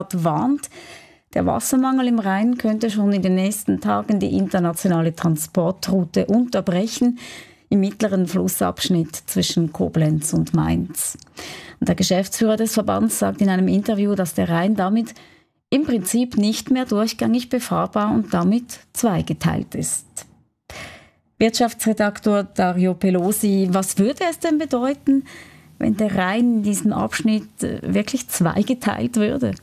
warnt, der Wassermangel im Rhein könnte schon in den nächsten Tagen die internationale Transportroute unterbrechen im mittleren Flussabschnitt zwischen Koblenz und Mainz. Und der Geschäftsführer des Verbands sagt in einem Interview, dass der Rhein damit im Prinzip nicht mehr durchgängig befahrbar und damit zweigeteilt ist. Wirtschaftsredaktor Dario Pelosi, was würde es denn bedeuten, wenn der Rhein in diesem Abschnitt wirklich zweigeteilt würde?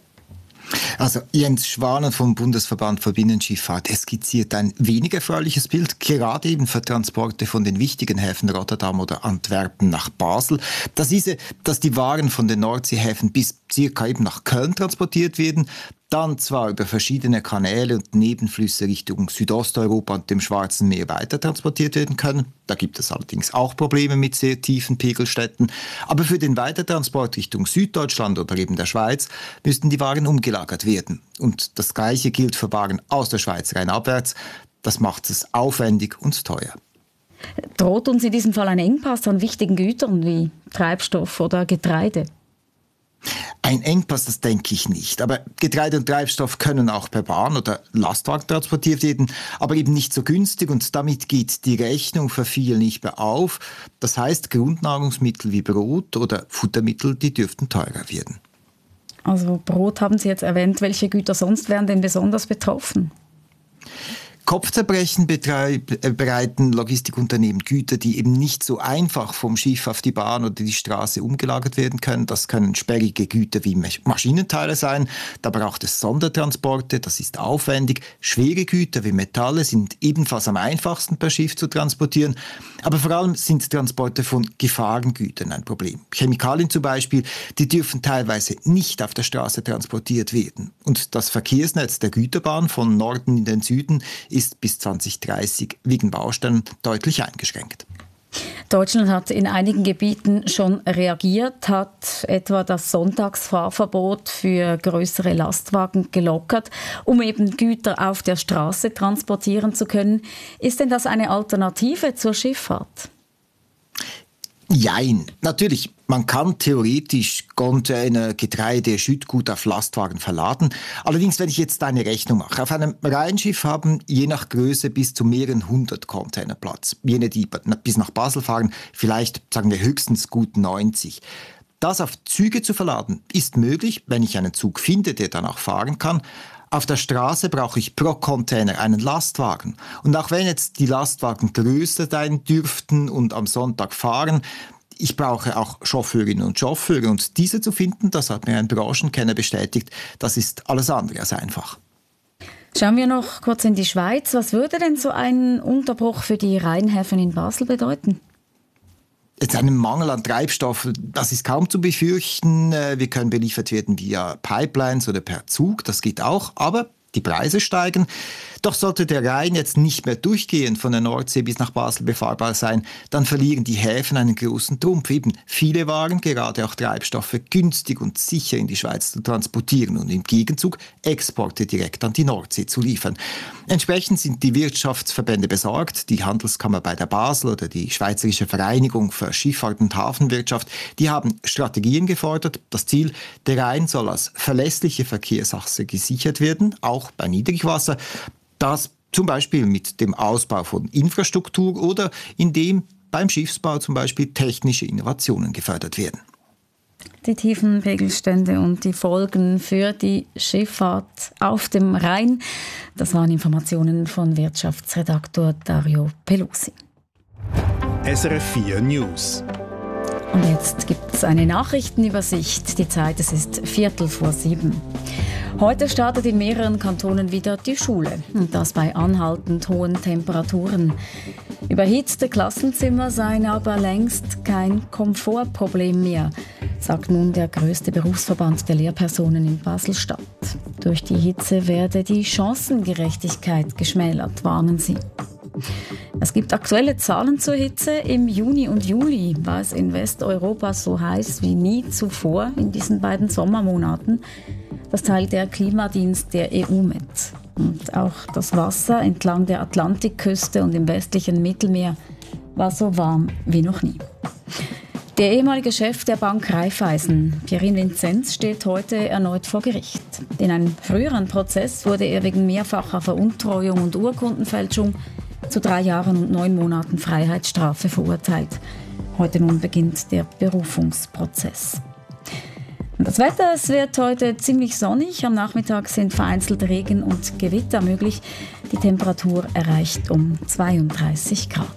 Also Jens Schwanen vom Bundesverband für Binnenschifffahrt skizziert ein weniger erfreuliches Bild, gerade eben für Transporte von den wichtigen Häfen Rotterdam oder Antwerpen nach Basel. Das hieße, dass die Waren von den Nordseehäfen bis circa eben nach Köln transportiert werden, dann zwar über verschiedene Kanäle und Nebenflüsse Richtung Südosteuropa und dem Schwarzen Meer weiter transportiert werden können. Da gibt es allerdings auch Probleme mit sehr tiefen Pegelstätten. Aber für den Weitertransport Richtung Süddeutschland oder eben der Schweiz müssten die Waren umgelagert werden. Und das Gleiche gilt für Waren aus der Schweiz rheinabwärts. Das macht es aufwendig und teuer. Droht uns in diesem Fall ein Engpass an wichtigen Gütern wie Treibstoff oder Getreide? Ein Engpass, das denke ich nicht. Aber Getreide und Treibstoff können auch per Bahn oder Lastwagen transportiert werden, aber eben nicht so günstig und damit geht die Rechnung für viele nicht mehr auf. Das heißt, Grundnahrungsmittel wie Brot oder Futtermittel, die dürften teurer werden. Also Brot haben Sie jetzt erwähnt. Welche Güter sonst wären denn besonders betroffen? Kopfzerbrechen bereiten Logistikunternehmen Güter, die eben nicht so einfach vom Schiff auf die Bahn oder die Straße umgelagert werden können. Das können sperrige Güter wie Maschinenteile sein. Da braucht es Sondertransporte, das ist aufwendig. Schwere Güter wie Metalle sind ebenfalls am einfachsten per Schiff zu transportieren. Aber vor allem sind Transporte von Gefahrengütern ein Problem. Chemikalien zum Beispiel, die dürfen teilweise nicht auf der Straße transportiert werden. Und das Verkehrsnetz der Güterbahn von Norden in den Süden ist bis 2030 wegen Baustellen deutlich eingeschränkt. Deutschland hat in einigen Gebieten schon reagiert, hat etwa das Sonntagsfahrverbot für größere Lastwagen gelockert, um eben Güter auf der Straße transportieren zu können. Ist denn das eine Alternative zur Schifffahrt? Jein. Natürlich, man kann theoretisch Container, Getreide, Schüttgut auf Lastwagen verladen. Allerdings, wenn ich jetzt eine Rechnung mache, auf einem Rheinschiff haben je nach Größe bis zu mehreren 100 Container Platz. Jene, die bis nach Basel fahren, vielleicht, sagen wir, höchstens gut 90. Das auf Züge zu verladen, ist möglich, wenn ich einen Zug finde, der dann auch fahren kann. Auf der Straße brauche ich pro Container einen Lastwagen. Und auch wenn jetzt die Lastwagen größer sein dürften und am Sonntag fahren, ich brauche auch Chauffeurinnen und Chauffeure. Und diese zu finden, das hat mir ein Branchenkenner bestätigt, das ist alles andere als einfach. Schauen wir noch kurz in die Schweiz. Was würde denn so ein Unterbruch für die Rheinhäfen in Basel bedeuten? Jetzt einen Mangel an Treibstoff, das ist kaum zu befürchten. Wir können beliefert werden via Pipelines oder per Zug, das geht auch, aber die Preise steigen. Doch sollte der Rhein jetzt nicht mehr durchgehend von der Nordsee bis nach Basel befahrbar sein, dann verlieren die Häfen einen großen Trumpf. Eben viele Waren, gerade auch Treibstoffe, günstig und sicher in die Schweiz zu transportieren und im Gegenzug Exporte direkt an die Nordsee zu liefern. Entsprechend sind die Wirtschaftsverbände besorgt. Die Handelskammer bei der Basel oder die Schweizerische Vereinigung für Schifffahrt und Hafenwirtschaft, die haben Strategien gefordert. Das Ziel, der Rhein soll als verlässliche Verkehrsachse gesichert werden, auch bei Niedrigwasser. Das zum Beispiel mit dem Ausbau von Infrastruktur oder indem beim Schiffsbau zum Beispiel technische Innovationen gefördert werden. Die tiefen Pegelstände und die Folgen für die Schifffahrt auf dem Rhein, das waren Informationen von Wirtschaftsredaktor Dario Pelosi. SRF 4 News. Und jetzt gibt es eine Nachrichtenübersicht. Die Zeit, es ist 6:15. Heute startet in mehreren Kantonen wieder die Schule. Und das bei anhaltend hohen Temperaturen. Überhitzte Klassenzimmer seien aber längst kein Komfortproblem mehr, sagt nun der größte Berufsverband der Lehrpersonen in Basel-Stadt. Durch die Hitze werde die Chancengerechtigkeit geschmälert, warnen sie. Es gibt aktuelle Zahlen zur Hitze. Im Juni und Juli war es in Westeuropa so heiß wie nie zuvor in diesen beiden Sommermonaten. Das teilt der Klimadienst der EU mit. Und auch das Wasser entlang der Atlantikküste und im westlichen Mittelmeer war so warm wie noch nie. Der ehemalige Chef der Bank Raiffeisen, Pierin Vinzenz, steht heute erneut vor Gericht. In einem früheren Prozess wurde er wegen mehrfacher Veruntreuung und Urkundenfälschung zu 3 Jahren und 9 Monaten Freiheitsstrafe verurteilt. Heute nun beginnt der Berufungsprozess. Das Wetter, es wird heute ziemlich sonnig. Am Nachmittag sind vereinzelt Regen und Gewitter möglich. Die Temperatur erreicht um 32 Grad.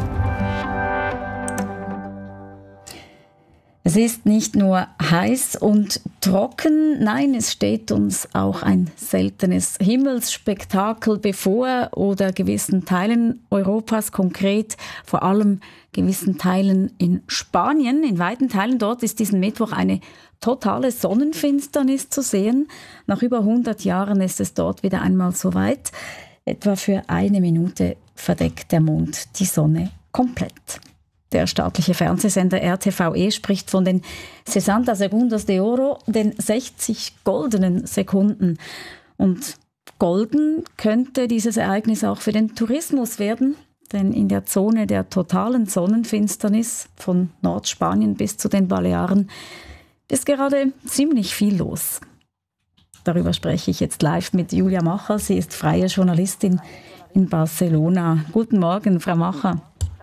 Es ist nicht nur heiß und trocken, nein, es steht uns auch ein seltenes Himmelsspektakel bevor oder gewissen Teilen Europas, konkret vor allem gewissen Teilen in Spanien. In weiten Teilen dort ist diesen Mittwoch eine totale Sonnenfinsternis zu sehen. Nach über 100 Jahren ist es dort wieder einmal so weit. Etwa für 1 Minute verdeckt der Mond die Sonne komplett. Der staatliche Fernsehsender RTVE spricht von den 60 Segundos de Oro, den 60 goldenen Sekunden. Und golden könnte dieses Ereignis auch für den Tourismus werden, denn in der Zone der totalen Sonnenfinsternis von Nordspanien bis zu den Balearen ist gerade ziemlich viel los. Darüber spreche ich jetzt live mit Julia Macher. Sie ist freie Journalistin in Barcelona. Guten Morgen, Frau Macher.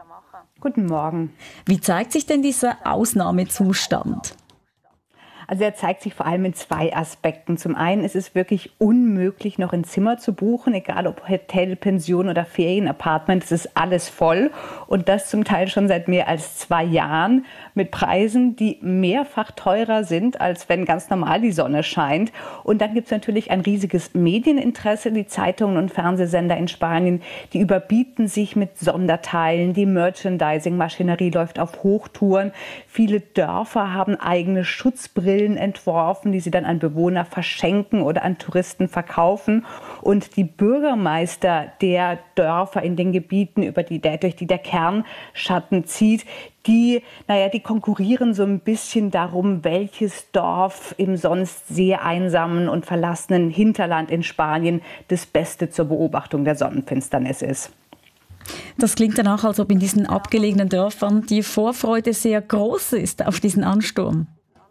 Guten Morgen. Wie zeigt sich denn dieser Ausnahmezustand? Also er zeigt sich vor allem in 2 Aspekten. Zum einen ist es wirklich unmöglich, noch ein Zimmer zu buchen, egal ob Hotel, Pension oder Ferienapartment. Es ist alles voll und das zum Teil schon seit mehr als 2 Jahren mit Preisen, die mehrfach teurer sind, als wenn ganz normal die Sonne scheint. Und dann gibt es natürlich ein riesiges Medieninteresse. Die Zeitungen und Fernsehsender in Spanien, die überbieten sich mit Sonderteilen. Die Merchandising-Maschinerie läuft auf Hochtouren. Viele Dörfer haben eigene Schutzbrillen entworfen, die sie dann an Bewohner verschenken oder an Touristen verkaufen. Und die Bürgermeister der Dörfer in den Gebieten, durch die der Kernschatten zieht, die konkurrieren so ein bisschen darum, welches Dorf im sonst sehr einsamen und verlassenen Hinterland in Spanien das Beste zur Beobachtung der Sonnenfinsternis ist. Das klingt danach, als ob in diesen abgelegenen Dörfern die Vorfreude sehr groß ist auf diesen Ansturm.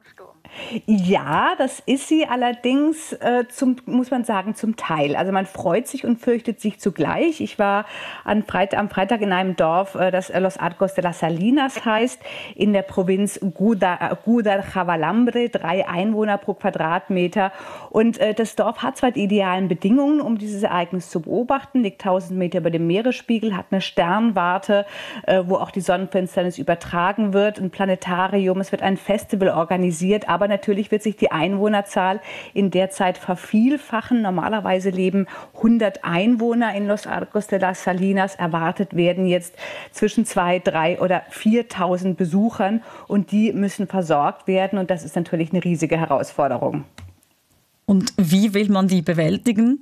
Ja, das ist sie allerdings, muss man sagen, zum Teil. Also man freut sich und fürchtet sich zugleich. Ich war am Freitag in einem Dorf, das Los Arcos de las Salinas heißt, in der Provinz Guadalajara, 3 Einwohner pro Quadratmeter. Und das Dorf hat zwar die idealen Bedingungen, um dieses Ereignis zu beobachten, liegt 1000 Meter über dem Meeresspiegel, hat eine Sternwarte, wo auch die Sonnenfinsternis übertragen wird, ein Planetarium, es wird ein Festival organisiert, aber natürlich wird sich die Einwohnerzahl in der Zeit vervielfachen. Normalerweise leben 100 Einwohner in Los Arcos de las Salinas. Erwartet werden jetzt zwischen 2.000, 3.000 oder 4.000 Besuchern. Und die müssen versorgt werden. Und das ist natürlich eine riesige Herausforderung. Und wie will man die bewältigen?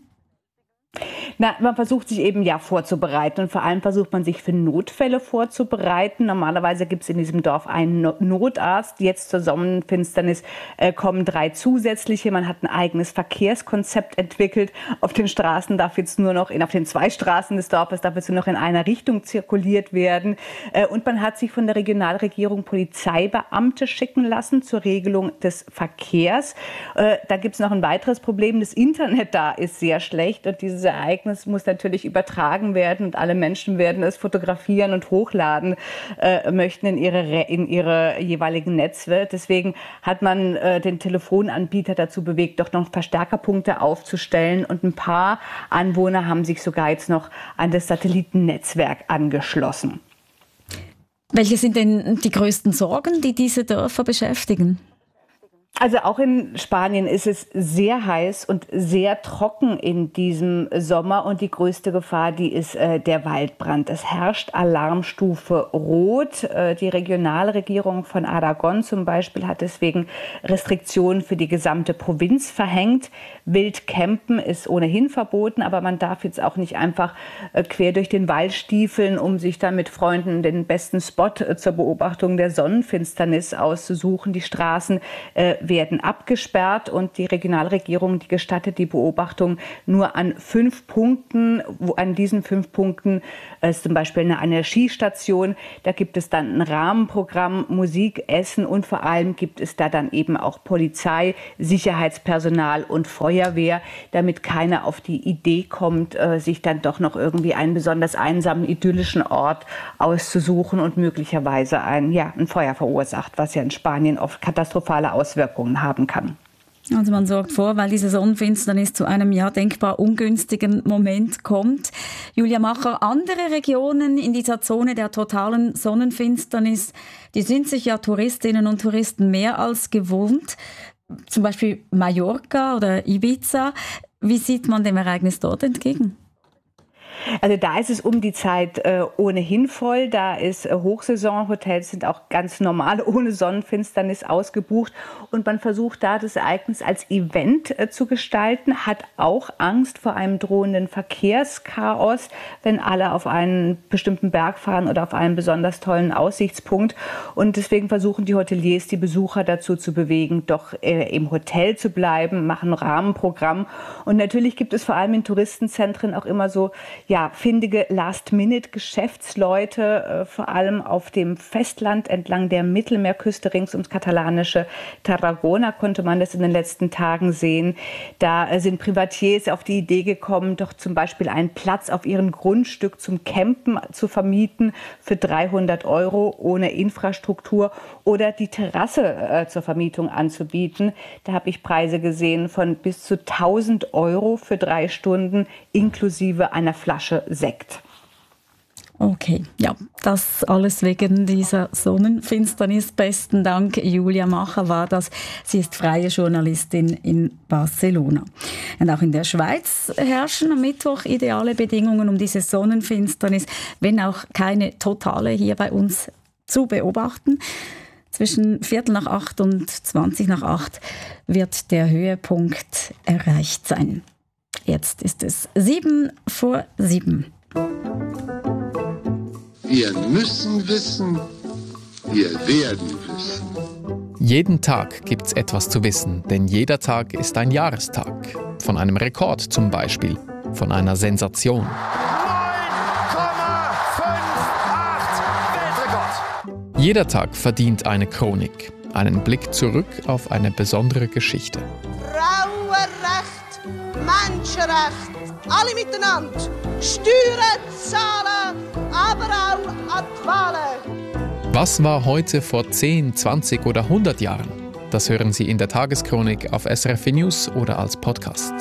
Man versucht sich eben vorzubereiten und vor allem versucht man sich für Notfälle vorzubereiten. Normalerweise gibt es in diesem Dorf einen Notarzt. Jetzt zur Sonnenfinsternis kommen 3 zusätzliche. Man hat ein eigenes Verkehrskonzept entwickelt. Auf den Straßen darf jetzt nur noch, auf den 2 Straßen des Dorfes darf jetzt nur noch in einer Richtung zirkuliert werden. Und man hat sich von der Regionalregierung Polizeibeamte schicken lassen zur Regelung des Verkehrs. Da gibt es noch ein weiteres Problem. Das Internet da ist sehr schlecht und dieses Ereignis muss natürlich übertragen werden und alle Menschen werden es fotografieren und hochladen möchten in ihre jeweiligen Netze. Deswegen hat man den Telefonanbieter dazu bewegt, doch noch Verstärkerpunkte aufzustellen und ein paar Anwohner haben sich sogar jetzt noch an das Satellitennetzwerk angeschlossen. Welche sind denn die größten Sorgen, die diese Dörfer beschäftigen? Also auch in Spanien ist es sehr heiß und sehr trocken in diesem Sommer und die größte Gefahr, die ist der Waldbrand. Es herrscht Alarmstufe Rot. Die Regionalregierung von Aragon zum Beispiel hat deswegen Restriktionen für die gesamte Provinz verhängt. Wildcampen ist ohnehin verboten, aber man darf jetzt auch nicht einfach quer durch den Wald stiefeln, um sich dann mit Freunden den besten Spot zur Beobachtung der Sonnenfinsternis auszusuchen. Die Straßen werden abgesperrt und die Regionalregierung, die gestattet die Beobachtung nur an 5 Punkten. An diesen 5 Punkten ist zum Beispiel eine Skistation. Da gibt es dann ein Rahmenprogramm, Musik, Essen und vor allem gibt es da dann eben auch Polizei, Sicherheitspersonal und Feuerwehr, damit keiner auf die Idee kommt, sich dann doch noch irgendwie einen besonders einsamen, idyllischen Ort auszusuchen und möglicherweise ein Feuer verursacht, was ja in Spanien oft katastrophale Auswirkungen haben kann. Also man sorgt vor, weil diese Sonnenfinsternis zu einem denkbar ungünstigen Moment kommt. Julia Macher, andere Regionen in dieser Zone der totalen Sonnenfinsternis, die sind sich ja Touristinnen und Touristen mehr als gewohnt. Zum Beispiel Mallorca oder Ibiza. Wie sieht man dem Ereignis dort entgegen? Also da ist es um die Zeit ohnehin voll. Da ist Hochsaison. Hotels sind auch ganz normal ohne Sonnenfinsternis ausgebucht. Und man versucht da das Ereignis als Event zu gestalten, hat auch Angst vor einem drohenden Verkehrschaos, wenn alle auf einen bestimmten Berg fahren oder auf einen besonders tollen Aussichtspunkt. Und deswegen versuchen die Hoteliers, die Besucher dazu zu bewegen, doch im Hotel zu bleiben, machen ein Rahmenprogramm. Und natürlich gibt es vor allem in Touristenzentren auch immer so findige Last-Minute-Geschäftsleute, vor allem auf dem Festland entlang der Mittelmeerküste rings ums katalanische Tarragona konnte man das in den letzten Tagen sehen. Da sind Privatiers auf die Idee gekommen, doch zum Beispiel einen Platz auf ihrem Grundstück zum Campen zu vermieten für 300 € ohne Infrastruktur oder die Terrasse zur Vermietung anzubieten. Da habe ich Preise gesehen von bis zu 1.000 € für 3 Stunden inklusive einer Flasche Sekt. Okay, das alles wegen dieser Sonnenfinsternis. Besten Dank, Julia Macher war das. Sie ist freie Journalistin in Barcelona. Und auch in der Schweiz herrschen am Mittwoch ideale Bedingungen um diese Sonnenfinsternis, wenn auch keine totale hier bei uns zu beobachten. Zwischen 7:45 und 7:20 wird der Höhepunkt erreicht sein. Jetzt ist es 7:07. Wir müssen wissen, wir werden wissen. Jeden Tag gibt's etwas zu wissen, denn jeder Tag ist ein Jahrestag. Von einem Rekord zum Beispiel, von einer Sensation. 9,58 Weltrekord. Jeder Tag verdient eine Chronik, einen Blick zurück auf eine besondere Geschichte. Frauenrecht, Menschenrecht, alle miteinander. Steuern zahlen, aber auch an die Wahlen. Was war heute vor 10, 20 oder 100 Jahren? Das hören Sie in der Tageschronik auf SRF News oder als Podcast.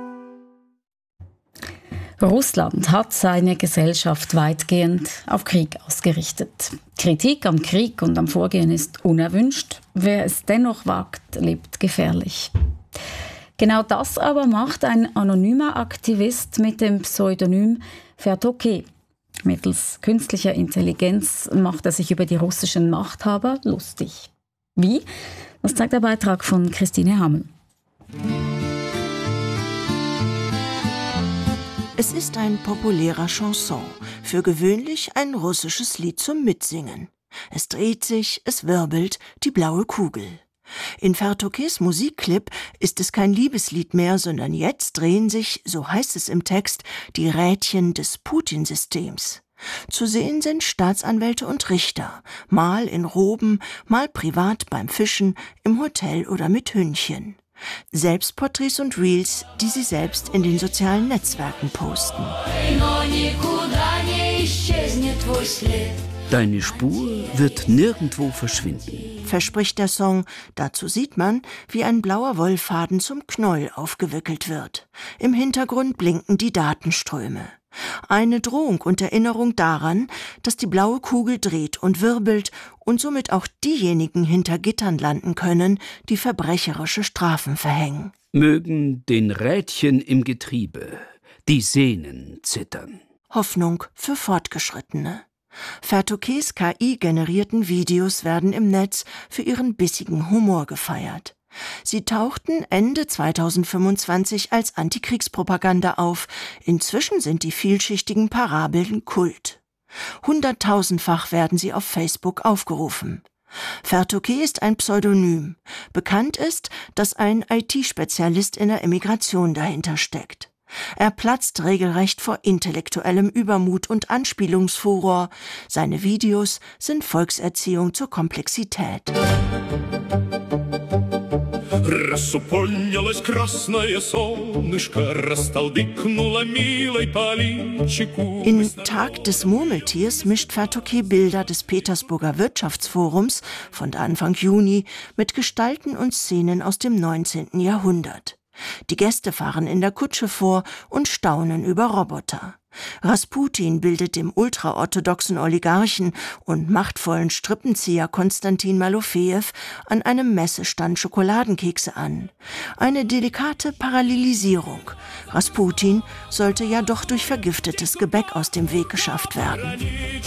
Russland hat seine Gesellschaft weitgehend auf Krieg ausgerichtet. Kritik am Krieg und am Vorgehen ist unerwünscht. Wer es dennoch wagt, lebt gefährlich. Genau das aber macht ein anonymer Aktivist mit dem Pseudonym Fertoke. Mittels künstlicher Intelligenz macht er sich über die russischen Machthaber lustig. Wie? Das zeigt der Beitrag von Christine Hammel. Es ist ein populärer Chanson, für gewöhnlich ein russisches Lied zum Mitsingen. Es dreht sich, es wirbelt, die blaue Kugel. In Fertokes Musikclip ist es kein Liebeslied mehr, sondern jetzt drehen sich, so heißt es im Text, die Rädchen des Putin-Systems. Zu sehen sind Staatsanwälte und Richter, mal in Roben, mal privat beim Fischen, im Hotel oder mit Hündchen. Selbstporträts und Reels, die sie selbst in den sozialen Netzwerken posten. Deine Spur wird nirgendwo verschwinden, verspricht der Song. Dazu sieht man, wie ein blauer Wollfaden zum Knäuel aufgewickelt wird. Im Hintergrund blinken die Datenströme. Eine Drohung und Erinnerung daran, dass die blaue Kugel dreht und wirbelt und somit auch diejenigen hinter Gittern landen können, die verbrecherische Strafen verhängen. Mögen den Rädchen im Getriebe die Sehnen zittern. Hoffnung für Fortgeschrittene. Fertokes KI-generierten Videos werden im Netz für ihren bissigen Humor gefeiert. Sie tauchten Ende 2025 als Antikriegspropaganda auf. Inzwischen sind die vielschichtigen Parabeln Kult. 100.000-fach werden sie auf Facebook aufgerufen. Fertoquet ist ein Pseudonym. Bekannt ist, dass ein IT-Spezialist in der Emigration dahinter steckt. Er platzt regelrecht vor intellektuellem Übermut und Anspielungsfuror. Seine Videos sind Volkserziehung zur Komplexität. In Tag des Murmeltiers mischt Fertoquet Bilder des Petersburger Wirtschaftsforums von Anfang Juni mit Gestalten und Szenen aus dem 19. Jahrhundert. Die Gäste fahren in der Kutsche vor und staunen über Roboter. Rasputin bildet dem ultraorthodoxen Oligarchen und machtvollen Strippenzieher Konstantin Malofejew an einem Messestand Schokoladenkekse an. Eine delikate Parallelisierung. Rasputin sollte ja doch durch vergiftetes Gebäck aus dem Weg geschafft werden.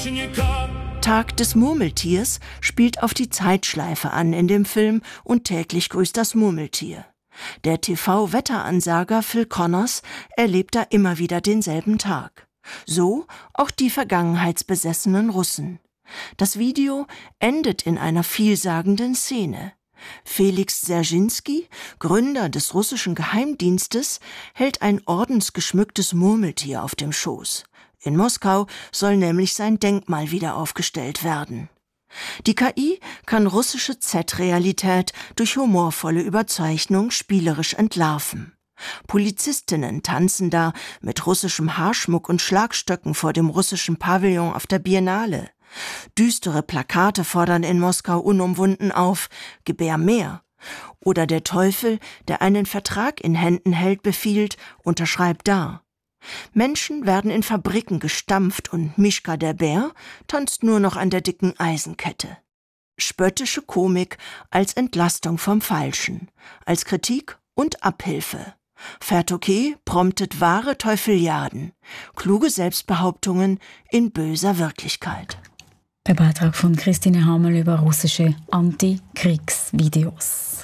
Tag des Murmeltiers spielt auf die Zeitschleife an in dem Film und täglich grüßt das Murmeltier. Der TV-Wetteransager Phil Connors erlebt da immer wieder denselben Tag. So auch die vergangenheitsbesessenen Russen. Das Video endet in einer vielsagenden Szene. Felix Dserschinski, Gründer des russischen Geheimdienstes, hält ein ordensgeschmücktes Murmeltier auf dem Schoß. In Moskau soll nämlich sein Denkmal wieder aufgestellt werden. Die KI kann russische Z-Realität durch humorvolle Überzeichnung spielerisch entlarven. Polizistinnen tanzen da mit russischem Haarschmuck und Schlagstöcken vor dem russischen Pavillon auf der Biennale. Düstere Plakate fordern in Moskau unumwunden auf: Gebär mehr. Oder der Teufel, der einen Vertrag in Händen hält, befiehlt: Unterschreib da. Menschen werden in Fabriken gestampft und Mischka der Bär tanzt nur noch an der dicken Eisenkette. Spöttische Komik als Entlastung vom Falschen, als Kritik und Abhilfe. Fertoquet promptet wahre Teufeliaden, kluge Selbstbehauptungen in böser Wirklichkeit. Der Beitrag von Christine Hamel über russische Anti-Kriegsvideos.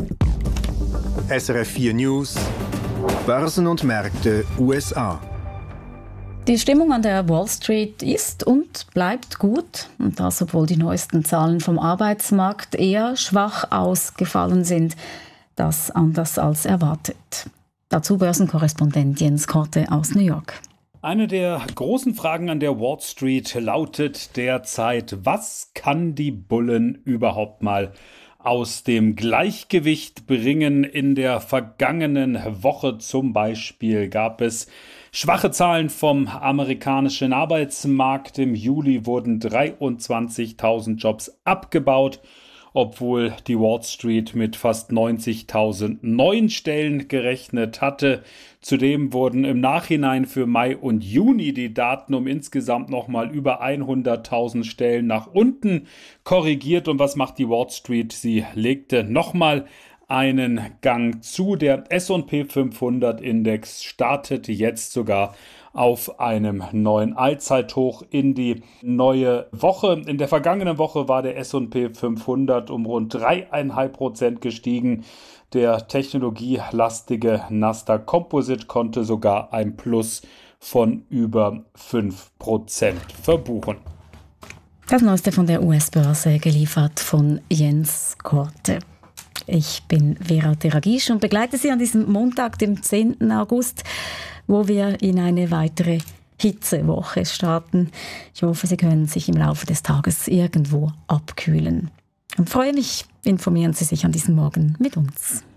SRF 4 News, Börsen und Märkte USA. Die Stimmung an der Wall Street ist und bleibt gut. Und das, obwohl die neuesten Zahlen vom Arbeitsmarkt eher schwach ausgefallen sind. Das anders als erwartet. Dazu Börsenkorrespondent Jens Korte aus New York. Eine der großen Fragen an der Wall Street lautet derzeit: Was kann die Bullen überhaupt mal aus dem Gleichgewicht bringen? In der vergangenen Woche zum Beispiel gab es schwache Zahlen vom amerikanischen Arbeitsmarkt. Im Juli wurden 23.000 Jobs abgebaut, obwohl die Wall Street mit fast 90.000 neuen Stellen gerechnet hatte. Zudem wurden im Nachhinein für Mai und Juni die Daten um insgesamt nochmal über 100.000 Stellen nach unten korrigiert. Und was macht die Wall Street? Sie legte nochmal einen Gang zu. Der S&P 500 Index startete jetzt sogar auf einem neuen Allzeithoch in die neue Woche. In der vergangenen Woche war der S&P 500 um rund 3,5% gestiegen. Der technologielastige Nasdaq Composite konnte sogar ein Plus von über 5% verbuchen. Das Neueste von der US-Börse geliefert von Jens Korte. Ich bin Vera Teragisch und begleite Sie an diesem Montag, dem 10. August, wo wir in eine weitere Hitzewoche starten. Ich hoffe, Sie können sich im Laufe des Tages irgendwo abkühlen. Und freue mich, informieren Sie sich an diesem Morgen mit uns.